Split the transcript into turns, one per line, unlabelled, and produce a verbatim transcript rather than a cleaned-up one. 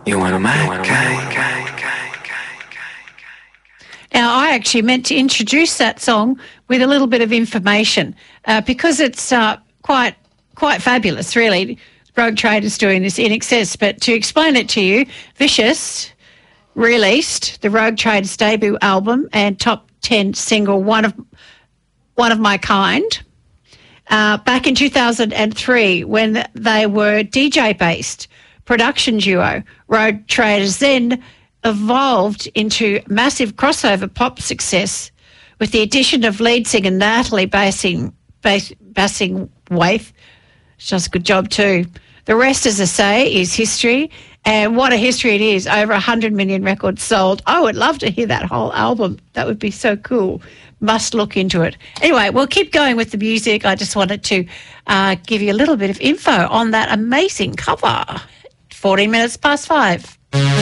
You want to make
Now, I actually meant to introduce that song with a little bit of information uh, because it's uh, quite quite fabulous, really. Rogue Traders doing this in excess. But to explain it to you, Vicious released the Rogue Traders debut album and top ten single, One of One of My Kind, uh, back in two thousand three when they were D J-based production duo. Rogue Traders then evolved into massive crossover pop success with the addition of lead singer Natalie Bassing, Bass, Bassingthwaighte. She does a good job too. The rest, as I say, is history, and what a history it is. Over one hundred million records sold. I would love to hear that whole album. That would be so cool. Must look into it. Anyway, we'll keep going with the music. I just wanted to uh, give you a little bit of info on that amazing cover. fourteen minutes past five.